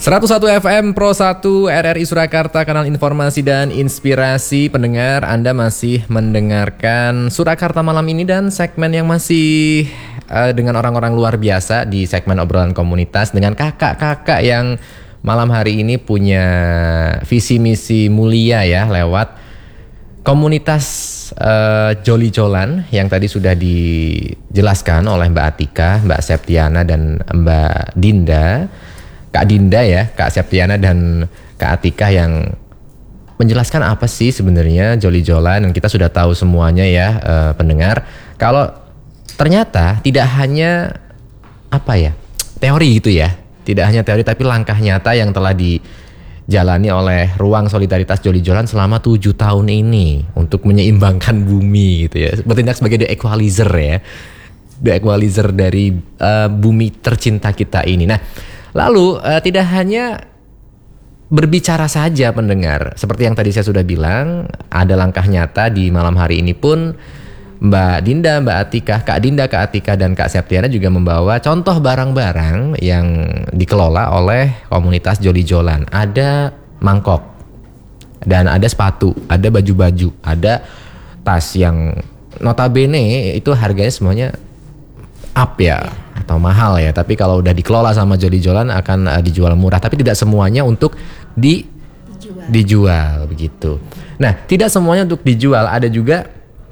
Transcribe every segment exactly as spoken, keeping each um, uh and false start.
seratus satu F M Pro satu R R I Surakarta, kanal informasi dan inspirasi. Pendengar, Anda masih mendengarkan Surakarta malam ini dan segmen yang masih uh, dengan orang-orang luar biasa di segmen obrolan komunitas dengan kakak-kakak yang malam hari ini punya visi misi mulia ya lewat komunitas uh, Joli Jolan yang tadi sudah dijelaskan oleh Mbak Atika, Mbak Septiana dan Mbak Dinda. Kak Dinda ya, Kak Septiana dan Kak Atika yang menjelaskan apa sih sebenarnya Joli Jolan, dan kita sudah tahu semuanya ya uh, pendengar. Kalau ternyata tidak hanya apa ya teori gitu ya, tidak hanya teori tapi langkah nyata yang telah dijalani oleh Ruang Solidaritas Joli Jolan selama tujuh tahun ini untuk menyeimbangkan bumi gitu ya, bertindak sebagai the equalizer ya, the equalizer dari uh, bumi tercinta kita ini. Nah, lalu uh, tidak hanya berbicara saja pendengar, seperti yang tadi saya sudah bilang, ada langkah nyata di malam hari ini pun Mbak Dinda, Mbak Atika, Kak Dinda, Kak Atika dan Kak Septiana juga membawa contoh barang-barang yang dikelola oleh komunitas Joli Jolan. Ada mangkok dan ada sepatu, ada baju-baju, ada tas yang notabene itu harganya semuanya up ya atau mahal ya, tapi kalau udah dikelola sama Joli Jolan akan uh, dijual murah, tapi tidak semuanya untuk di dijual. dijual begitu. Nah, tidak semuanya untuk dijual, ada juga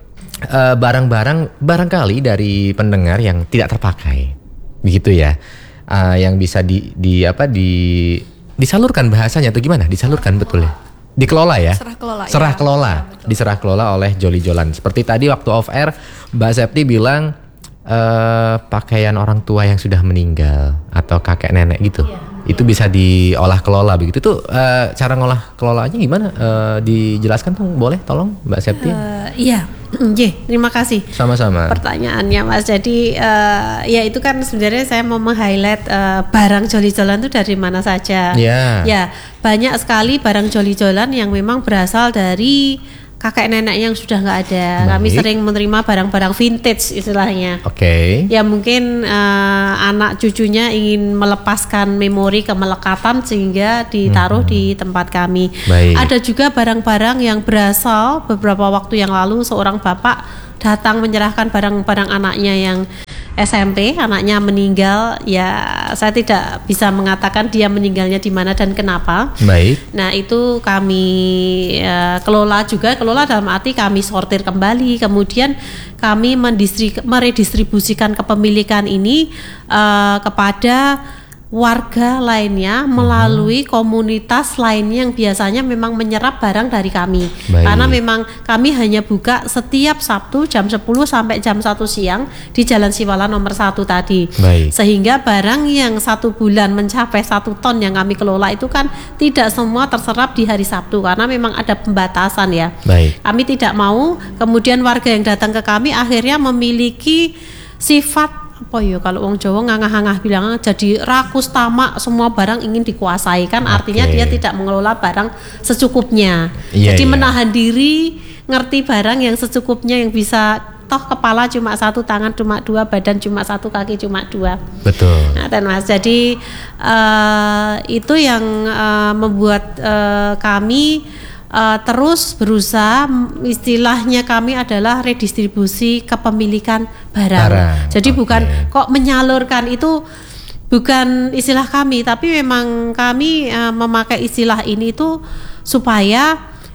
uh, barang-barang barangkali dari pendengar yang tidak terpakai, begitu ya, uh, yang bisa di, di apa di disalurkan bahasanya atau gimana? Disalurkan betul ya? Dikelola ya? Serah kelola. Serah ya. kelola, ya, diserah kelola oleh Joli Jolan. Seperti tadi waktu off air Mbak Septi bilang Uh, pakaian orang tua yang sudah meninggal atau kakek nenek gitu, iya, itu iya. bisa diolah kelola begitu. Itu uh, cara ngolah kelolanya gimana? Uh, dijelaskan tuh, boleh tolong Mbak Septi? Uh, iya, J, terima kasih. Sama-sama. Pertanyaannya Mas, jadi uh, ya itu kan sebenarnya saya mau meng-highlight uh, barang Joli Jolan itu dari mana saja. Yeah. Ya, banyak sekali barang Joli Jolan yang memang berasal dari kakek nenek yang sudah nggak ada. Baik. Kami sering menerima barang-barang vintage istilahnya. Oke. Okay. Ya mungkin uh, anak cucunya ingin melepaskan memori kemelekatan sehingga ditaruh hmm. di tempat kami. Baik. Ada juga barang-barang yang berasal beberapa waktu yang lalu seorang bapak datang menyerahkan barang-barang anaknya yang S M P, anaknya meninggal. Ya saya tidak bisa mengatakan dia meninggalnya di mana dan kenapa. Baik. Nah itu kami uh, kelola juga, kelola dalam arti kami sortir kembali, kemudian kami mendistri- meredistribusikan kepemilikan ini uh, kepada warga lainnya melalui komunitas lainnya yang biasanya memang menyerap barang dari kami. Baik. Karena memang kami hanya buka setiap Sabtu jam sepuluh sampai jam satu siang di Jalan Siwala nomor satu tadi. Baik. Sehingga barang yang satu bulan mencapai satu ton yang kami kelola itu kan tidak semua terserap di hari Sabtu karena memang ada pembatasan ya. Baik. Kami tidak mau kemudian warga yang datang ke kami akhirnya memiliki sifat apa ya, kalau wong Jawa ngangah-ngangah bilang jadi rakus tamak, semua barang ingin dikuasai kan. Okay. Artinya dia tidak mengelola barang secukupnya. Yeah, jadi yeah. menahan diri, ngerti barang yang secukupnya, yang bisa toh kepala cuma satu, tangan cuma dua, badan cuma satu, kaki cuma dua. Betul. Nah, dan Mas, jadi uh, itu yang uh, membuat uh, kami Uh, terus berusaha, istilahnya kami adalah redistribusi kepemilikan barang. barang. Jadi okay. bukan kok menyalurkan, itu bukan istilah kami, tapi memang kami uh, memakai istilah ini itu supaya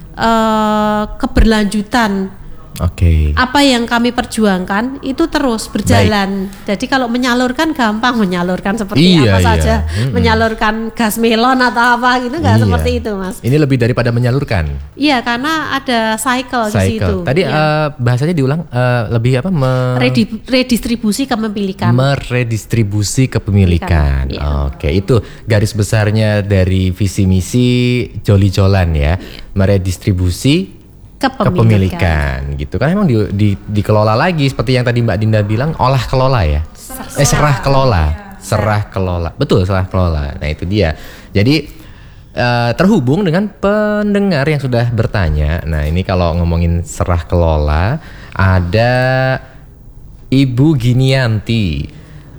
uh, keberlanjutan. Oke. Okay. Apa yang kami perjuangkan itu terus berjalan. Baik. Jadi kalau menyalurkan gampang, menyalurkan seperti iya, apa iya. saja, mm-hmm. menyalurkan gas melon atau apa gitu, nggak iya. seperti itu, Mas. Ini lebih daripada menyalurkan. Iya, karena ada cycle, cycle. di situ. Tadi ya. uh, bahasanya diulang, uh, lebih apa? Me- Redi- redistribusi kepemilikan. Meredistribusi kepemilikan. Ya. Oke, okay. Itu garis besarnya dari visi misi Joli Jolan ya, ya. Meredistribusi Kepemilikan. kepemilikan gitu kan. Emang di, di, dikelola lagi seperti yang tadi Mbak Dinda bilang, olah kelola ya, serah, eh serah kelola, serah kelola, betul, serah kelola. Nah itu dia. Jadi uh, terhubung dengan pendengar yang sudah bertanya. Nah ini kalau ngomongin serah kelola, ada Ibu Ginianti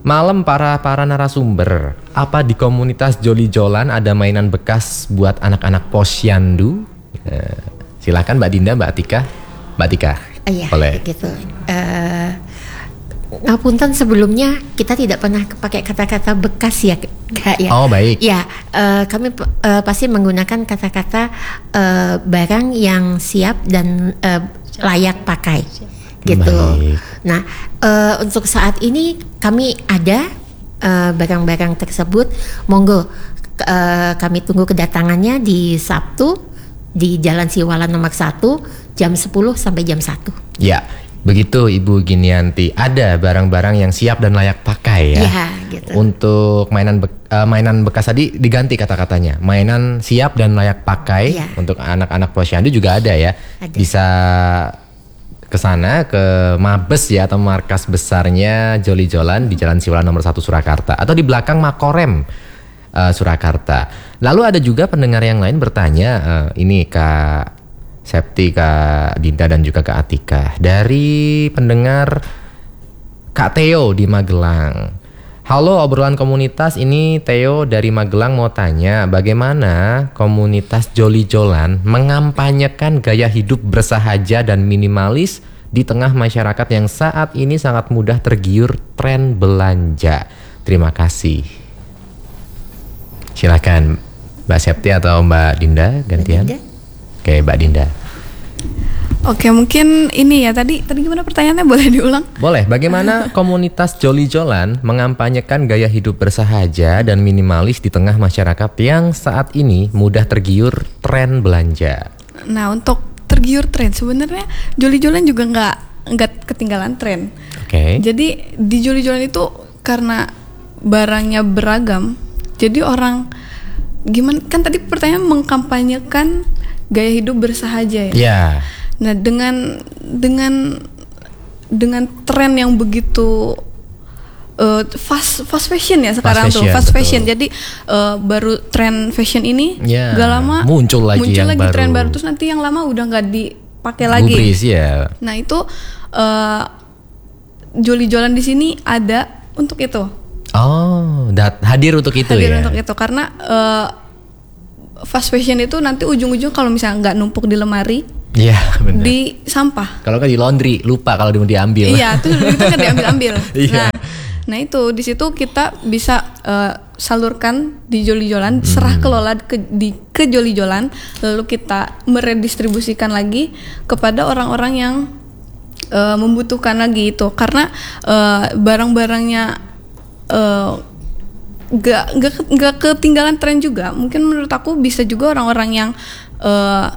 Malam para para narasumber, apa di komunitas Joli Jolan ada mainan bekas buat anak-anak posyandu? Uh, silakan Mbak Dinda, Mbak Tika, Mbak Tika. Uh, iya, boleh. Gitu. Uh, Ngapunten sebelumnya kita tidak pernah pakai kata-kata bekas ya, Kak ya. Oh baik. Ya, uh, kami uh, pasti menggunakan kata-kata uh, barang yang siap dan uh, layak pakai, gitu. Baik. Nah, uh, untuk saat ini kami ada uh, barang-barang tersebut. Monggo uh, kami tunggu kedatangannya di Sabtu di Jalan Siwalan nomor satu jam sepuluh sampai jam satu. Ya. Begitu Ibu Ginianti, ada barang-barang yang siap dan layak pakai ya. Iya, gitu. Untuk mainan be uh, mainan bekas tadi diganti kata-katanya. Mainan siap dan layak pakai ya. Untuk anak-anak posyandu juga ada ya. Ada. Bisa ke sana ke Mabes ya atau markas besarnya Joli Jolan di Jalan Siwalan nomor satu Surakarta atau di belakang Makorem uh, Surakarta. Lalu ada juga pendengar yang lain bertanya, uh, ini Kak Septi, Kak Dinda dan juga Kak Atika, dari pendengar Kak Theo di Magelang. Halo obrolan komunitas, ini Theo dari Magelang mau tanya, bagaimana komunitas Joli Jolan mengampanyekan gaya hidup bersahaja dan minimalis di tengah masyarakat yang saat ini sangat mudah tergiur tren belanja. Terima kasih. Silakan Mbak Septi atau Mbak Dinda gantian. Mbak Dinda. Oke, Mbak Dinda. Oke, mungkin ini ya tadi tadi gimana pertanyaannya, boleh diulang? Boleh. Bagaimana komunitas Joli Jolan mengampanyekan gaya hidup bersahaja dan minimalis di tengah masyarakat yang saat ini mudah tergiur tren belanja? Nah, untuk tergiur tren sebenarnya Joli Jolan juga nggak nggak ketinggalan tren. Oke. Okay. Jadi di Joli Jolan itu karena barangnya beragam, jadi orang gimana kan tadi pertanyaan mengkampanyekan gaya hidup bersahaja ya. Yeah. Nah, dengan dengan dengan tren yang begitu uh, fast fast fashion ya sekarang fast tuh, fashion, fast betul. fashion. Jadi uh, baru tren fashion ini yeah. gak lama muncul lagi muncul yang lagi baru. tren baru, terus nanti yang lama udah nggak dipakai lagi. Gubris, ya. Nah, itu uh, Joli Jolan di sini ada untuk itu. Oh, dat hadir untuk itu hadir ya. Hadir untuk itu karena uh, fast fashion itu nanti ujung-ujung kalau misalnya nggak numpuk di lemari, iya benar. Di sampah. Kalau kan di laundry lupa kalau mau diambil. Iya, itu itu kan diambil-ambil. Iya. Nah, nah itu di situ kita bisa uh, salurkan di Joli Jolan, hmm. serah kelola ke di ke Joli Jolan, lalu kita meredistribusikan lagi kepada orang-orang yang uh, membutuhkan lagi itu, karena uh, barang-barangnya uh, Gak, gak, gak ketinggalan tren juga. Mungkin menurut aku bisa juga orang-orang yang uh,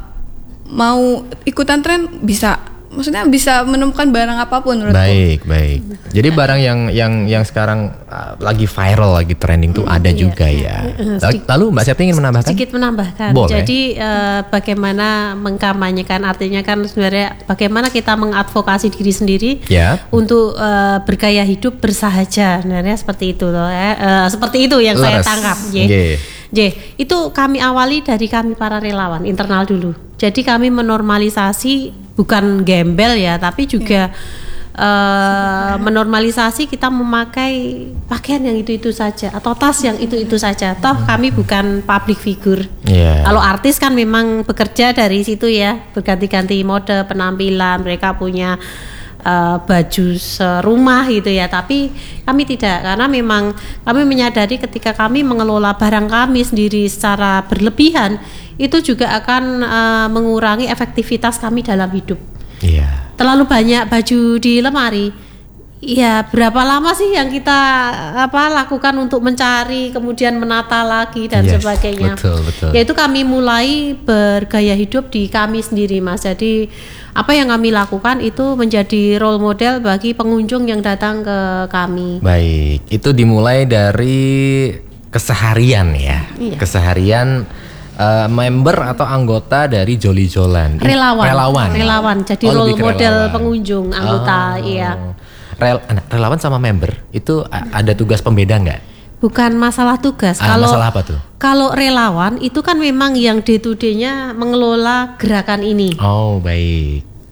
mau ikutan tren bisa, maksudnya bisa menemukan barang apapun menurutku. Baik, baik. Jadi barang yang yang yang sekarang uh, lagi viral, lagi trending tuh hmm, ada iya, juga iya. ya. Lalu Mbak Septi ingin menambahkan? Sedikit menambahkan. Boleh. Jadi uh, bagaimana mengkampanyekan, artinya kan sebenarnya bagaimana kita mengadvokasi diri sendiri ya. untuk uh, bergaya hidup bersahaja. Sebenarnya seperti itu loh ya. Uh, seperti itu yang Leres. Saya tangkap. J. Yeah. J. Itu kami awali dari kami para relawan internal dulu. Jadi kami menormalisasi, bukan gembel ya, tapi juga yeah. uh, menormalisasi kita memakai pakaian yang itu-itu saja atau tas yang itu-itu saja. Toh kami bukan public figure. Yeah. Kalau artis kan memang bekerja dari situ ya, berganti-ganti mode penampilan, mereka punya Uh, baju serumah gitu ya, tapi kami tidak, karena memang kami menyadari ketika kami mengelola barang kami sendiri secara berlebihan itu juga akan uh, mengurangi efektivitas kami dalam hidup. Yeah. Terlalu banyak baju di lemari, ya berapa lama sih yang kita apa lakukan untuk mencari kemudian menata lagi dan yes, sebagainya. Betul, betul. Yaitu kami mulai bergaya hidup di kami sendiri, Mas. Jadi apa yang kami lakukan itu menjadi role model bagi pengunjung yang datang ke kami. Baik, itu dimulai dari keseharian ya. Iya. Keseharian uh, member atau anggota dari Joli Jolan. Relawan. Relawan. Relawan. Jadi oh, role model relawan. Pengunjung, anggota, oh. iya. Rel, relawan sama member itu ada tugas pembeda nggak? Bukan masalah tugas. Ah, kalau masalah apa tuh? Kalau relawan itu kan memang yang day to day-nya mengelola gerakan ini. Oh, baik.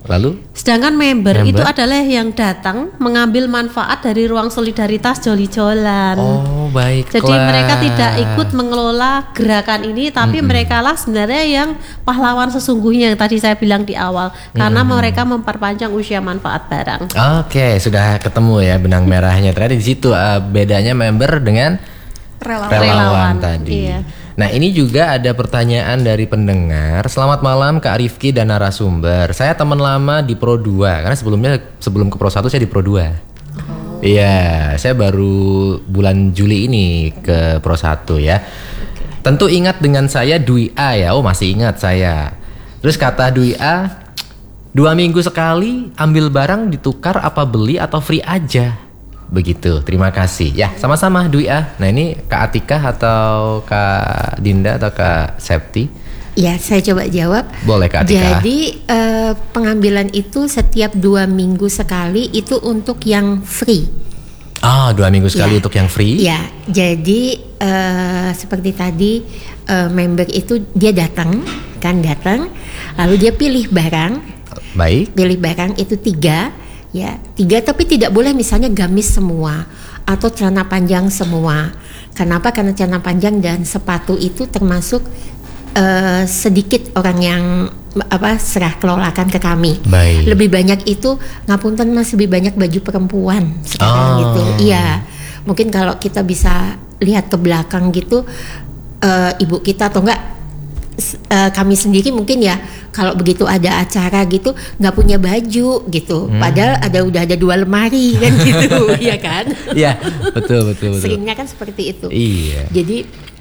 Lalu? Sedangkan member, Member? itu adalah yang datang mengambil manfaat dari ruang solidaritas Joli-Jolan. Oh, baiklah. Jadi mereka tidak ikut mengelola gerakan ini, tapi Mm-mm. mereka lah sebenarnya yang pahlawan sesungguhnya yang tadi saya bilang di awal, karena Mm-mm. mereka memperpanjang usia manfaat barang. Oke, sudah ketemu ya benang merahnya. Ternyata di situ uh, bedanya member dengan Relawan. relawan, Relawan, tadi. iya. Nah, ini juga ada pertanyaan dari pendengar. Selamat malam Kak Rifki dan narasumber. Saya teman lama di Pro dua karena sebelumnya sebelum ke Pro satu saya di Pro dua. Oh. Iya, saya baru bulan Juli ini ke Pro satu ya. Tentu ingat dengan saya Dwi A ya. Oh, masih ingat saya. Terus kata Dwi A, dua minggu sekali ambil barang ditukar apa beli atau free aja. Begitu, terima kasih. Ya, sama-sama Dwi A. Nah, ini Kak Atika atau Kak Dinda atau Kak Septi? Ya, saya coba jawab. Boleh Kak Atika. Jadi eh, pengambilan itu setiap dua minggu sekali itu untuk yang free. Ah, dua minggu sekali Ya. untuk yang free? Ya, jadi eh, seperti tadi eh, member itu dia datang, kan datang, lalu dia pilih barang, Baik. pilih barang itu tiga. Ya, tiga tapi tidak boleh misalnya gamis semua atau celana panjang semua. Kenapa? Karena celana panjang dan sepatu itu termasuk uh, sedikit orang yang apa serah kelolakan ke kami. Baik. Lebih banyak itu ngapunten Mas, lebih banyak baju perempuan sekarang Oh. gitu. Iya. Mungkin kalau kita bisa lihat ke belakang gitu uh, ibu kita atau enggak Uh, kami sendiri mungkin ya kalau begitu ada acara gitu nggak punya baju gitu, Hmm. padahal ada udah ada dua lemari kan gitu, ya kan? Iya, betul betul betul. Seringnya kan seperti itu. Iya. Jadi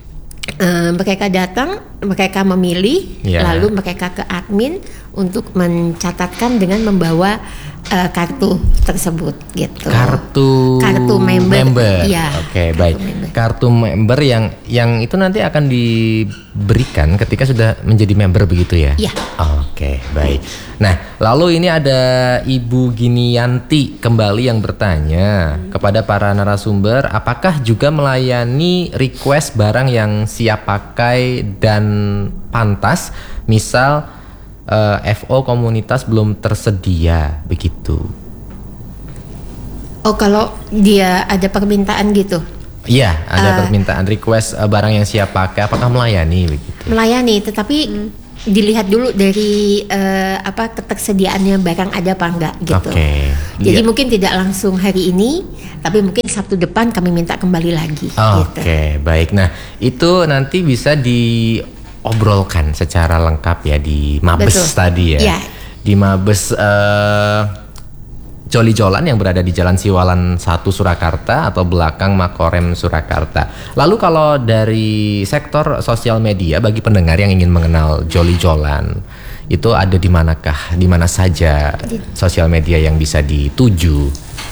uh, mereka datang, mereka memilih, Ya. lalu mereka ke admin untuk mencatatkan dengan membawa uh, kartu tersebut gitu. Kartu Kartu member. Iya, Oke, kartu baik. member. Kartu member yang yang itu nanti akan diberikan ketika sudah menjadi member begitu ya? Iya. Oke, baik. Nah, lalu ini ada Ibu Ginianti kembali yang bertanya hmm. kepada para narasumber, apakah juga melayani request barang yang siap pakai dan pantas, misal Uh, F O komunitas belum tersedia begitu. Oh, kalau dia ada permintaan gitu? Iya, ada Uh, permintaan request uh, barang yang siap pakai, apakah melayani begitu? Melayani, tetapi hmm. dilihat dulu dari uh, apa ketersediaannya barang ada apa enggak gitu. Oke. Jadi Iya. mungkin tidak langsung hari ini, tapi mungkin Sabtu depan kami minta kembali lagi. Oke, Gitu. baik. Nah, itu nanti bisa diobrolkan secara lengkap ya di Mabes Betul. tadi ya. Iya. Di Mabes uh, Joli-Jolan yang berada di Jalan Siwalan satu Surakarta atau belakang Makorem Surakarta. Lalu kalau dari sektor sosial media bagi pendengar yang ingin mengenal Joli-Jolan, itu ada di manakah? Di mana saja sosial media yang bisa dituju?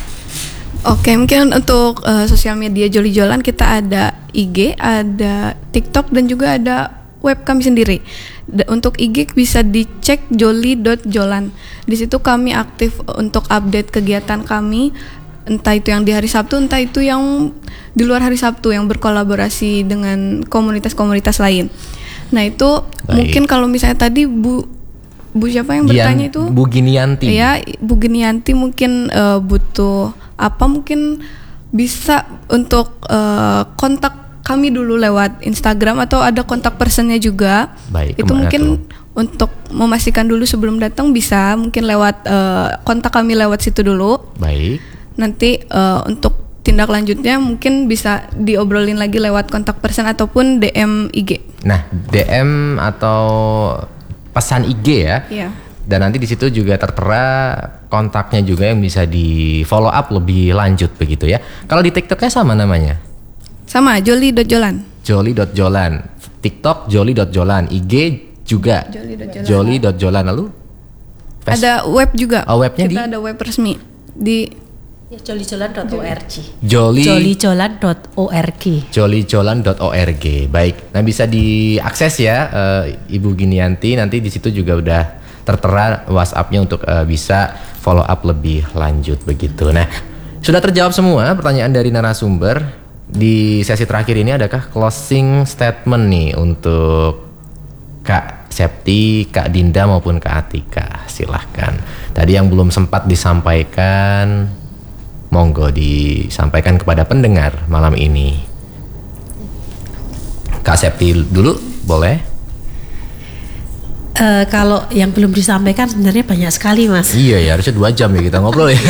Oke, mungkin untuk uh, sosial media Joli-Jolan kita ada I G, ada TikTok dan juga ada web kami sendiri. Da- untuk I G bisa dicek joli dot jolan. Di situ kami aktif untuk update kegiatan kami, entah itu yang di hari Sabtu, entah itu yang di luar hari Sabtu yang berkolaborasi dengan komunitas-komunitas lain. Nah, itu Baik. mungkin kalau misalnya tadi Bu Bu siapa yang Gian- bertanya itu? Bu Ginianti. Ya, Bu Ginianti mungkin uh, butuh apa, mungkin bisa untuk uh, kontak kami dulu lewat Instagram atau ada kontak personnya juga. Baik, Itu kemana mungkin tuh? untuk memastikan dulu sebelum datang bisa mungkin lewat uh, kontak kami lewat situ dulu. Baik. Nanti uh, untuk tindak lanjutnya mungkin bisa diobrolin lagi lewat kontak person ataupun D M I G. Nah, D M atau pesan I G ya. Iya. Dan nanti di situ juga tertera kontaknya juga yang bisa di follow up lebih lanjut begitu ya. Kalau di TikToknya sama namanya? Sama joli dot jolan. joli dot jolan. TikTok joli dot jolan. I G juga joli dot jolan. joli dot jolan. Lalu Face- Ada web juga. Oh, webnya Kita di? ada web resmi di jolijolan dot org. Joli jolijolan dot org. jolijolan dot org. Baik. Nah, bisa diakses ya eh, Ibu Ginianti, nanti di situ juga udah tertera WhatsApp-nya untuk eh, bisa follow up lebih lanjut begitu. Nah, sudah terjawab semua pertanyaan dari narasumber. Di sesi terakhir ini adakah closing statement nih untuk Kak Septi, Kak Dinda maupun Kak Atika. Silahkan. Tadi yang belum sempat disampaikan, monggo disampaikan kepada pendengar malam ini. Kak Septi dulu, boleh? Uh, kalau yang belum disampaikan sebenarnya banyak sekali, Mas. Iya ya, harusnya dua jam ya kita ngobrol ya.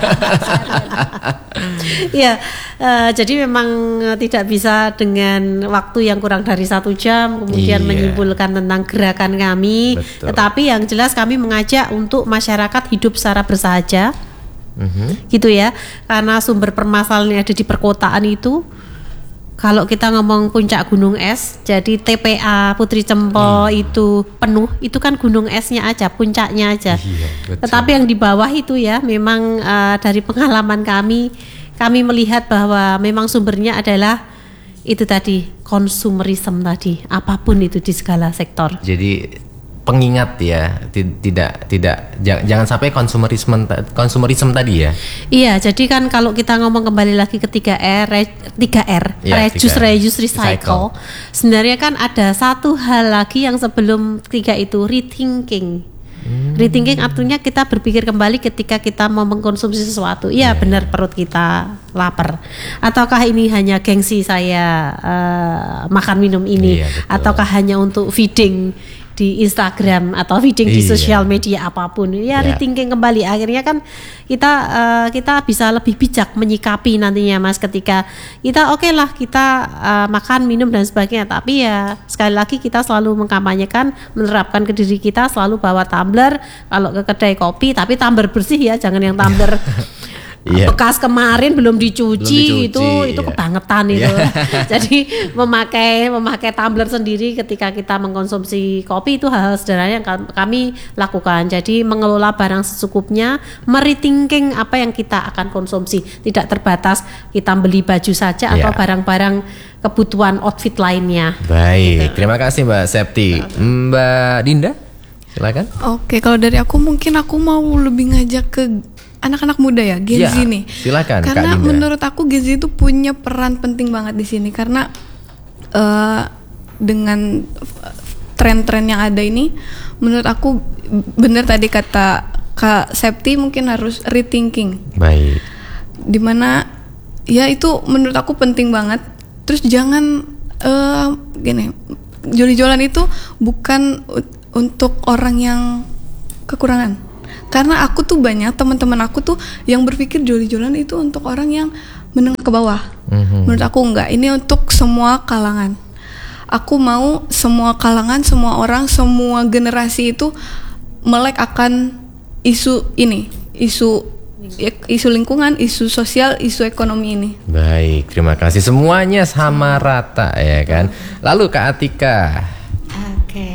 Iya, uh, jadi memang tidak bisa dengan waktu yang kurang dari satu jam kemudian iya. menyimpulkan tentang gerakan kami. Betul. Tetapi yang jelas kami mengajak untuk masyarakat hidup secara bersahaja, mm-hmm. gitu ya. Karena sumber permasalahan yang ada di perkotaan itu. Kalau kita ngomong puncak gunung es, jadi T P A Putri Cempo hmm. itu penuh, itu kan gunung esnya aja, puncaknya aja. Iya, tetapi yang di bawah itu ya, memang uh, dari pengalaman kami, kami melihat bahwa memang sumbernya adalah itu tadi, konsumerisme tadi, apapun itu di segala sektor. Jadi pengingat ya, tidak tidak jangan sampai konsumerisme konsumerisme tadi ya. Iya, jadi kan kalau kita ngomong kembali lagi ke tiga R, tiga R, ya, reduce, reuse, recycle. Sebenarnya kan ada satu hal lagi yang sebelum tiga itu, rethinking. Hmm. Rethinking artinya kita berpikir kembali ketika kita mau mengkonsumsi sesuatu. Iya, yeah. benar perut kita lapar. Ataukah ini hanya gengsi saya uh, makan minum ini, yeah, ataukah hanya untuk feeding di Instagram atau feeding iya. di sosial media apapun ya, yeah. rethinking kembali. Akhirnya kan kita uh, kita bisa lebih bijak menyikapi nantinya, Mas, ketika kita oke okay lah kita uh, makan minum dan sebagainya, tapi ya sekali lagi kita selalu mengkampanyekan, menerapkan ke diri kita selalu bawa tumbler kalau ke kedai kopi, tapi tumbler bersih ya, jangan yang tumbler yeah. bekas kemarin belum dicuci, belum dicuci itu yeah. itu kebangetan itu. Yeah. Jadi memakai memakai tumbler sendiri ketika kita mengkonsumsi kopi itu hal sederhana yang kami lakukan. Jadi mengelola barang secukupnya, merethinking apa yang kita akan konsumsi, tidak terbatas kita beli baju saja yeah. atau barang-barang kebutuhan outfit lainnya. Baik, gitu. Terima kasih Mbak Septi. Mbak Dinda, silakan. Oke, kalau dari aku mungkin aku mau lebih ngajak ke anak-anak muda ya, Gen Z ya, nih. Silakan. Karena menurut aku Gen Z itu punya peran penting banget di sini karena uh, dengan tren-tren yang ada ini, menurut aku benar tadi kata Kak Septi mungkin harus rethinking. Baik. Dimana ya itu menurut aku penting banget. Terus jangan uh, gini, joli-jolan itu bukan untuk orang yang kekurangan. Karena aku tuh banyak teman-teman aku tuh yang berpikir joli-jolan itu untuk orang yang menengah ke bawah. Mm-hmm. Menurut aku enggak, ini untuk semua kalangan. Aku mau semua kalangan, semua orang, semua generasi itu melek akan isu ini, isu isu lingkungan, isu sosial, isu ekonomi ini. Baik, terima kasih. Semuanya sama rata ya kan. Lalu Kak Atika. Oke. Okay.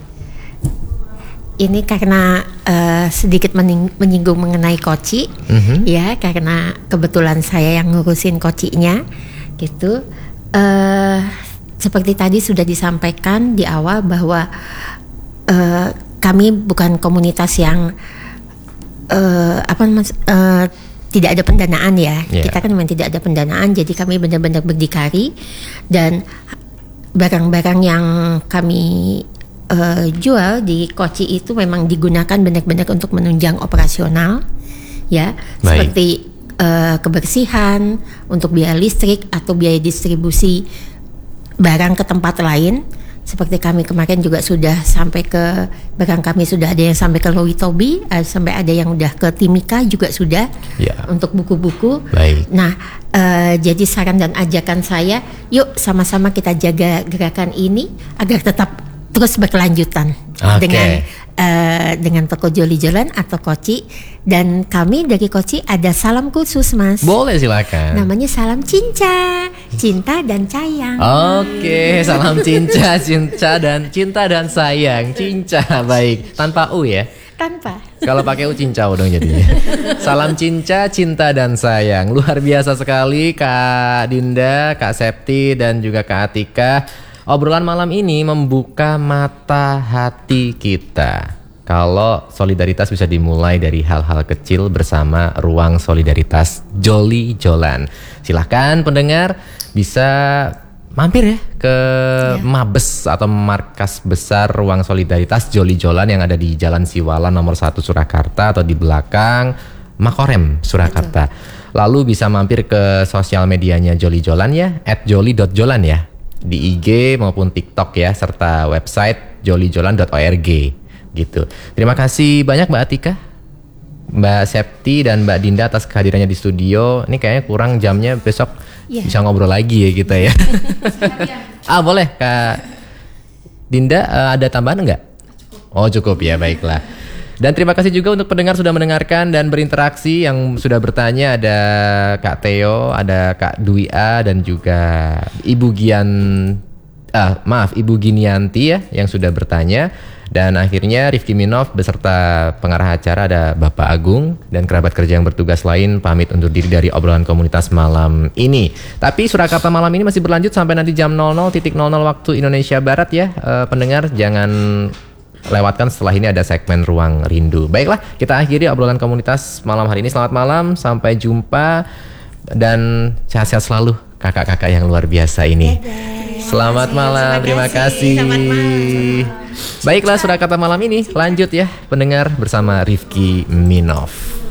Ini karena uh, sedikit mening- menyinggung mengenai koci, mm-hmm. ya, karena kebetulan saya yang ngurusin kocinya, gitu. Uh, seperti tadi sudah disampaikan di awal bahwa uh, kami bukan komunitas yang uh, apa mas, uh, tidak ada pendanaan ya. Yeah. Kita kan memang tidak ada pendanaan, jadi kami benar-benar berdikari dan barang-barang yang kami Uh, jual di Koci itu memang digunakan benar-benar untuk menunjang operasional, ya. Baik. Seperti uh, kebersihan, untuk biaya listrik atau biaya distribusi barang ke tempat lain. Seperti kami kemarin juga sudah sampai ke barang kami sudah ada yang sampai ke Lowitobi, uh, sampai ada yang udah ke Timika juga sudah ya. Untuk buku-buku. Baik. Nah, uh, jadi saran dan ajakan saya, yuk sama-sama kita jaga gerakan ini agar tetap terus berkelanjutan okay. dengan uh, dengan toko joli-jolan atau Koci. Dan kami dari Koci ada salam khusus, Mas. Boleh, silakan. Namanya salam cinca, cinta dan sayang. Oke, okay, salam cinca, cinta dan cinta dan sayang, cinca. Baik, tanpa u ya? Tanpa. Kalau pakai u cincau dong jadinya. Salam cinca, cinta dan sayang. Luar biasa sekali Kak Dinda, Kak Septi dan juga Kak Atika. Obrolan malam ini membuka mata hati kita. Kalau solidaritas bisa dimulai dari hal-hal kecil bersama Ruang Solidaritas Joli Jolan. Silahkan pendengar bisa mampir ya ke ya. Mabes atau markas besar Ruang Solidaritas Joli Jolan yang ada di Jalan Siwalan nomor satu Surakarta atau di belakang Makorem Surakarta. Betul. Lalu bisa mampir ke sosial medianya Joli Jolan ya, at joli dot jolan ya, di I G maupun TikTok ya, serta website joli jolan dot org gitu. Terima kasih banyak Mbak Atika, Mbak Septi dan Mbak Dinda atas kehadirannya di studio. Ini kayaknya kurang jamnya, besok yeah. bisa ngobrol lagi ya kita ya. Ah boleh Kak Dinda, uh, ada tambahan enggak? Oh cukup ya, baiklah. Dan terima kasih juga untuk pendengar sudah mendengarkan dan berinteraksi. Yang sudah bertanya ada Kak Theo, ada Kak Dwi A, dan juga Ibu Gian, ah, maaf Ibu Ginianti ya yang sudah bertanya. Dan akhirnya Rifki Minov beserta pengarah acara ada Bapak Agung dan kerabat kerja yang bertugas lain pamit undur diri dari obrolan komunitas malam ini. Tapi Surakarta malam ini masih berlanjut sampai nanti jam nol nol nol nol waktu Indonesia Barat ya. E, pendengar jangan lewatkan, setelah ini ada segmen Ruang Rindu. Baiklah, kita akhiri obrolan komunitas malam hari ini. Selamat malam, sampai jumpa dan sehat-sehat selalu kakak-kakak yang luar biasa ini. Dadah. Selamat malam, terima kasih. Selamat malam. Baiklah, Surakarta malam ini lanjut ya pendengar bersama Rifki Minov.